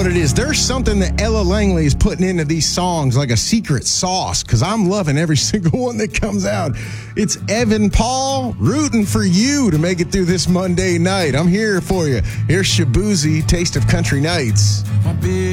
it is. There's something that Ella Langley is putting into these songs, like a secret sauce, because I'm loving every single one that comes out. It's Evan Paul rooting for you to make it through this Monday night. I'm here for you. Here's Shabuzi, Taste of Country Nights.